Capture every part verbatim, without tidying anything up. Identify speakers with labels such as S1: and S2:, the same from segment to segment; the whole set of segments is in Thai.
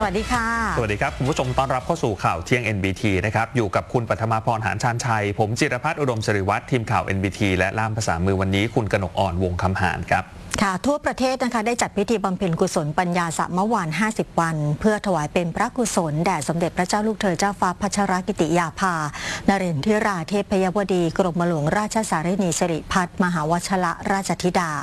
S1: สวัสดีค่ะ
S2: สวัสดีครับคุณผู้ชมต้อนรับเข้าสู่ข่าวเที่ยง เอ็น บี ที นะครับอยู่กับคุณปัทมาพรหานชาญชัยผมจิรพัฒน์อุดมสิริวัฒน์ทีมข่าว เอ็น บี ที และล่ามภาษามือวันนี้คุณกนกอ่อนวงคำหานครับ
S1: ค่ะทั่วประเทศนะคะได้จัดพิธีบำเพ็ญกุศลปัญญาสมวานห้าสิบวันเพื่อถวายเป็นพระกุศลแด่สมเด็จพระเจ้าลูกเธอเจ้าฟ้าพัชรกิติยาภานเรนทิราเทพยวดีกรมหลวงราชสารินีสิริพัฒน์มหาวชระราชธิดา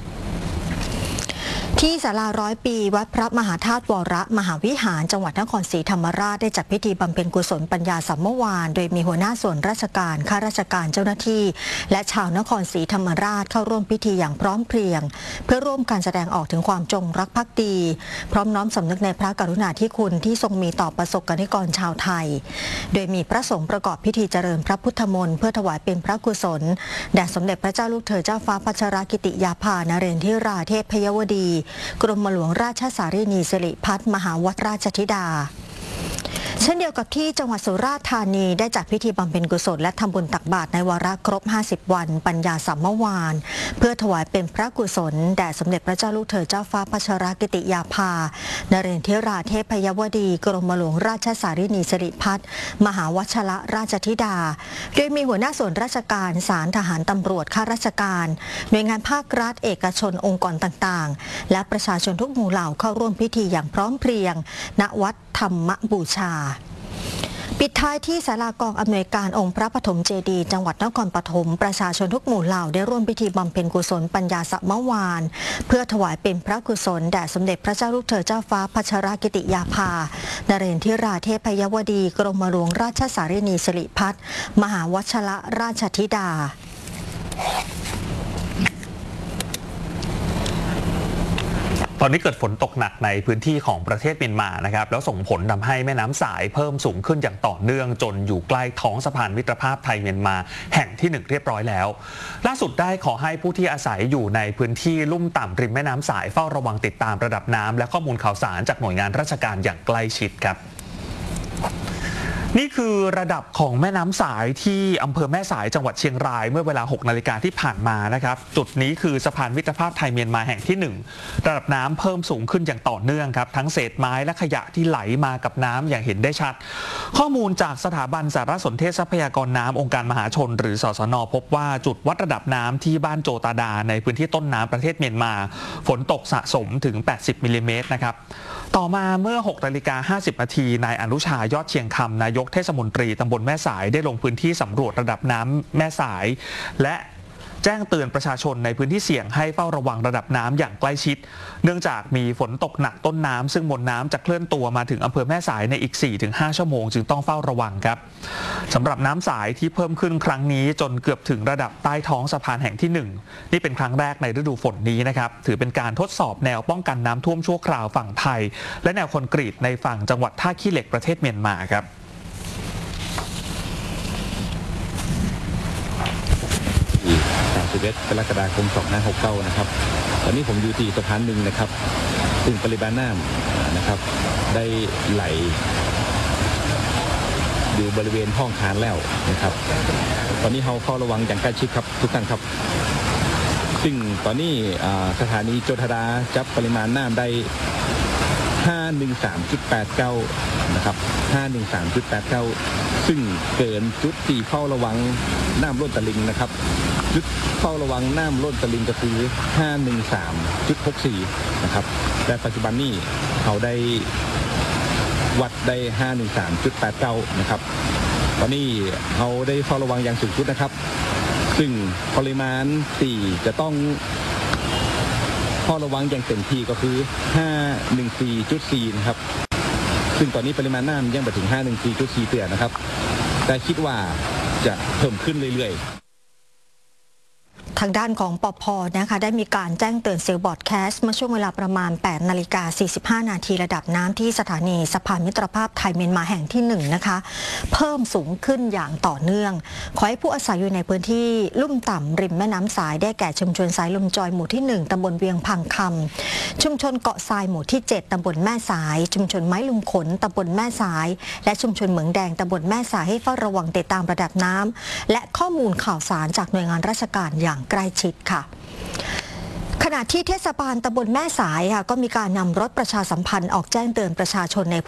S1: ที่ศาลาร้อยปีวัดพระมหาธาตุวรมหาวิหารจังหวัดนครศรีธรรมราชได้จัดพิธีบำเพ็ญกุศลปัญญาสัมมวานโดยมีหัวหน้าส่วนราชการข้าราชการเจ้าหน้าที่และชาวนครศรีธรรมราชเข้าร่วมพิธีอย่างพร้อมเพรียงเพื่อร่วมการแสดงออกถึงความจงรักภักดีพร้อมน้อมสำนึกในพระกรุณาธิคุณที่ทรงมีต่อประสบกนิกรชาวไทยโดยมีพระสงฆ์ประกอบพิธีเจริญพระพุทธมนต์เพื่อถวายเป็นพระกุศลแด่สมเด็จพระเจ้าลูกเธอเจ้าฟ้าพัชรกิติยาภานเรนทิราเทพยวดีกรมหลวงราชสารินีสิริพัฒน์มหาวชราชธิดาเช่นเดียวกับที่จังหวัดสุราษฎร์ธานีได้จัดพิธีบำเพ็ญกุศลและทำบุญตักบาตรในวาระครบห้าสิบวันปัญญาสัมมวานเพื่อถวายเป็นพระกุศลแด่สมเด็จพระเจ้าลูกเธอเจ้าฟ้าพัชรกิติยาภานเรนทิราเทพยวดีกรมหลวงราชสารินีสิริพัฒน์มหาวชระราชธิดาโดยมีหัวหน้าส่วนราชการศาลทหารตำรวจข้าราชการหน่วยงานภาครัฐเอกชนองค์กรต่างๆและประชาชนทุกหมู่เหล่าเข้าร่วมพิธีอย่างพร้อมเพรียงณวัดธรรมบูชาปิดท้ายที่ศาลากองอำนวยการองค์พระปฐมเจดีย์จังหวัดนครปฐมประชาชนทุกหมู่เหล่าได้ร่วมพิธีบำเพ็ญกุศลปัญญาสัมมวานเพื่อถวายเป็นพระกุศลแด่สมเด็จพระเจ้าลูกเธอเจ้าฟ้าพัชรกิติยาภานเรนทิราเทพยวดีกรมหลวงราชสารินีสิริพัฒน์มหาวชระราชธิดา
S2: ตอนนี้เกิดฝนตกหนักในพื้นที่ของประเทศเมียนมานะครับแล้วส่งผลทำให้แม่น้ำสายเพิ่มสูงขึ้นอย่างต่อเนื่องจนอยู่ใกล้ท้องสะพานมิตรภาพไทยเมียนมาแห่งที่หนึ่งเรียบร้อยแล้วล่าสุดได้ขอให้ผู้ที่อาศัยอยู่ในพื้นที่ลุ่มต่ำริมแม่น้ำสายเฝ้าระวังติดตามระดับน้ำและข้อมูลข่าวสารจากหน่วยงานราชการอย่างใกล้ชิดครับนี่คือระดับของแม่น้ำสายที่อำเภอแม่สายจังหวัดเชียงรายเมื่อเวลาหกนาฬิกาที่ผ่านมานะครับจุดนี้คือสะพานมิตรภาพไทยเมียนมาแห่งที่หนึ่งระดับน้ำเพิ่มสูงขึ้นอย่างต่อเนื่องครับทั้งเศษไม้และขยะที่ไหลมากับน้ำอย่างเห็นได้ชัดข้อมูลจากสถาบันสารสนเทศทรัพยากรน้ำองค์การมหาชนหรือสสน.พบว่าจุดวัดระดับน้ำที่บ้านโจตาดาในพื้นที่ต้นน้ำประเทศเมียนมาฝนตกสะสมถึงแปดสิบมิลลิเมตรนะครับต่อมาเมื่อหกนาฬิกาห้าสิบนาทีนายอนุชายอดเชียงคำนายกเทศมนตรีตำบลแม่สายได้ลงพื้นที่สำรวจระดับน้ำแม่สายและแจ้งเตือนประชาชนในพื้นที่เสี่ยงให้เฝ้าระวังระดับน้ำอย่างใกล้ชิดเนื่องจากมีฝนตกหนักต้นน้ำซึ่งมวลน้ำจะเคลื่อนตัวมาถึงอำเภอแม่สายในอีก สี่ถึงห้า ชั่วโมงจึงต้องเฝ้าระวังครับสำหรับน้ำสายที่เพิ่มขึ้นครั้งนี้จนเกือบถึงระดับใต้ท้องสะพานแห่งที่หนึ่งนี่เป็นครั้งแรกในฤดูฝนนี้นะครับถือเป็นการทดสอบแนวป้องกันน้ำท่วมชั่วคราวฝั่งไทยและแนวคอนกรีตในฝั่งจังหวัดท่าขี้เหล็กประเทศเมียนมาครับ
S3: สามสิบเอ็ดกรกฎาคมสองพันห้าร้อยหกสิบเก้านะครับตอนนี้ผมอยู่ที่สะพานหนึ่งนะครับซึ่งปริมาณน้ำนะครับได้ไหลอยู่บริเวณห้องคานแล้วนะครับตอนนี้เราเฝ้าระวังอย่างใกล้ชิดครับทุกท่านครับซึ่งตอนนี้สถานีโจทดาจับปริมาณน้ำได้ห้าร้อยสิบสามจุดแปดเก้านะครับห้าร้อยสิบสามจุดแปดเก้าซึ่งเกินจุดที่เฝ้าระวังน้ำล้นตลิ่งนะครับจุดเฝ้าระวังน้ำล้นตลิ่งก็คือห้าร้อยสิบสามจุดหกสี่นะครับแต่ปัจจุบันนี้เขาได้วัดได้ห้าร้อยสิบสามจุดแปดเก้านะครับตอนนี้เขาได้เฝ้าระวังอย่างสูงสุดนะครับซึ่งปริมาณที่จะต้องเฝ้าระวังอย่างเต็มที่ก็คือห้าร้อยสิบสี่จุดสี่นะครับซึ่งตอนนี้ปริมาณน้ำยังไปถึงห้าร้อยสิบสี่จุดสี่เตือนนะครับแต่คิดว่าจะเพิ่มขึ้นเรื่อยๆ
S1: ทางด้านของปภ.นะคะได้มีการแจ้งเตือนเซลล์บอร์ดแคสต์เมื่อช่วงเวลาประมาณแปดนาฬิกาสี่สิบห้านาทีระดับน้ำที่สถานีสะพานมิตรภาพไทยเมียนมาแห่งที่หนึ่งนะคะเพิ่มสูงขึ้นอย่างต่อเนื่องขอให้ผู้อาศัยอยู่ในพื้นที่ลุ่มต่ำริมแม่น้ำสายได้แก่ชุมชนสายลมจอยหมู่ที่หนึ่งตำบลเวียงพังคำชุมชนเกาะทรายหมู่ที่เจ็ดตำบลแม่สายชุมชนไม้ลุงขนตำบลแม่สายและชุมชนเหมืองแดงตำบลแม่สายให้เฝ้าระวังติดตามระดับน้ำและข้อมูลข่าวสารจากหน่วยงานราชการอย่างใกล้ชิดค่ะขณะที่เทศบาลตำบลแม่สายค่ะก็มีการนำรถประชาสัมพันธ์ออกแจ้งเตือนประชาชนใน